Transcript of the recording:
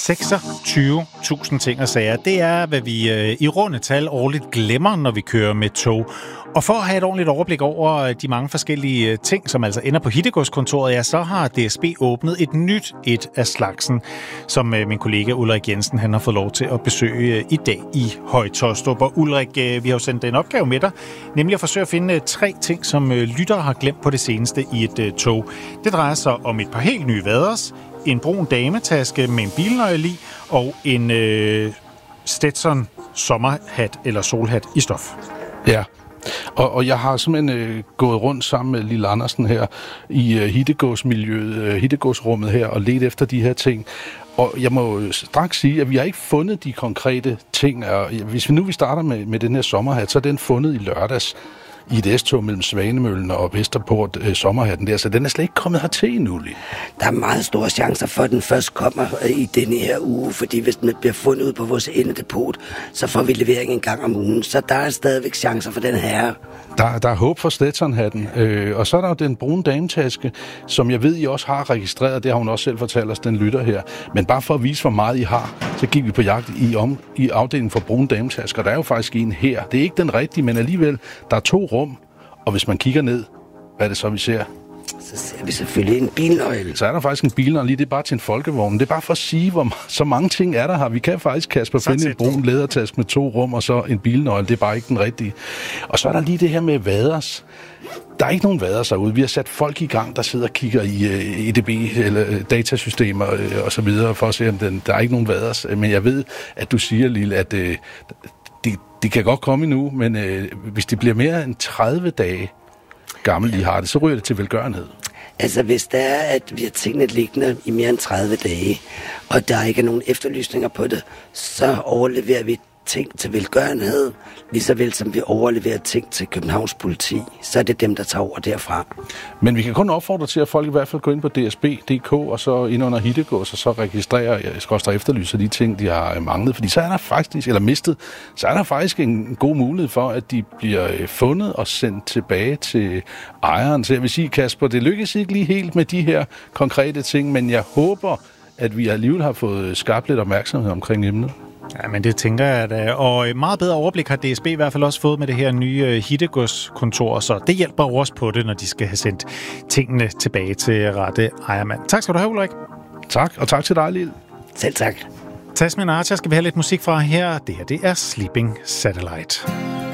26.000 ting og sager. Det er, hvad vi i runde tal årligt glemmer, når vi kører med tog. Og for at have et ordentligt overblik over de mange forskellige ting, som altså ender på Hittegodskontoret, ja, så har DSB åbnet et nyt et af slagsen, som min kollega Ulrik Jensen han har fået lov til at besøge i dag i Høje-Taastrup. Og Ulrik, vi har jo sendt en opgave med dig, nemlig at forsøge at finde 3 ting, som lyttere har glemt på det seneste i et tog. Det drejer sig om et par helt nye vaders, en brun dametaske med en bilnøgle i, og en Stetson sommerhat eller solhat i stof. Ja, og jeg har simpelthen gået rundt sammen med Lille Andersen her i Hittegodsmiljøet, Hittegodsrummet her, og let efter de her ting. Og jeg må straks sige, at vi har ikke fundet de konkrete ting. Og hvis vi starter med den her sommerhat, så er den fundet i lørdags i et S-tog mellem Svanemøllen og Vesterport, sommerhatten der, så den er slet ikke kommet hertil endnu. Der er meget store chancer for, at den først kommer i denne her uge, fordi hvis den bliver fundet ud på vores endedepot, så får vi levering en gang om ugen, så der er stadigvæk chancer for den her. Der er håb for Stetsonhatten, og så er der jo den brune dametaske, som jeg ved, I også har registreret, det har hun også selv fortalt os, den lytter her, men bare for at vise, hvor meget I har, så gik vi på jagt i afdelingen for brune dametasker, der er jo faktisk en her. Det er ikke den rigtige, men alligevel, der er 2 rum, og hvis man kigger ned, hvad er det så, vi ser? Så ser vi selvfølgelig en bilnøgle. Så er der faktisk en bilnøgle lige, det er bare til en folkevogn. Det er bare for at sige, så mange ting er der her. Vi kan faktisk, Kasper, finde en brun lædertaske med 2 rum, og så en bilnøgle. Det er bare ikke den rigtige. Og så er der lige det her med vaders. Der er ikke nogen vaders herude. Vi har sat folk i gang, der sidder og kigger i EDB eller datasystemer og så videre, for at se, om der er ikke nogen vaders. Men jeg ved, at du siger, Lille, at de kan godt komme endnu, men hvis det bliver mere end 30 dage gammel, de har det, så ryger det til velgørenhed. Altså, hvis det er, at vi har tingene liggende i mere end 30 dage, og der ikke er nogen efterlysninger på det, så overleverer vi ting til velgørenhed, lige så vel som vi overleverer ting til Københavns politi. Så er det dem, der tager over derfra. Men vi kan kun opfordre til, at folk i hvert fald går ind på dsb.dk, og så ind under Hittegods, og så registrerer, efterlyser de ting, de har manglet. Fordi så er der faktisk, eller mistet, så er der faktisk en god mulighed for, at de bliver fundet og sendt tilbage til ejeren. Så jeg vil sige, Kasper, det lykkes ikke lige helt med de her konkrete ting, men jeg håber, at vi alligevel har fået skabt lidt opmærksomhed omkring emnet. Ja, men det tænker jeg da. Og meget bedre overblik har DSB i hvert fald også fået med det her nye Hittegodskontor, så det hjælper også på det, når de skal have sendt tingene tilbage til rette ejermand. Tak skal du have, Ulrik. Tak, og tak til dig, Lille. Selv tak. Tasmin Archer skal vi have lidt musik fra her. Det her, det er Sleeping Satellite.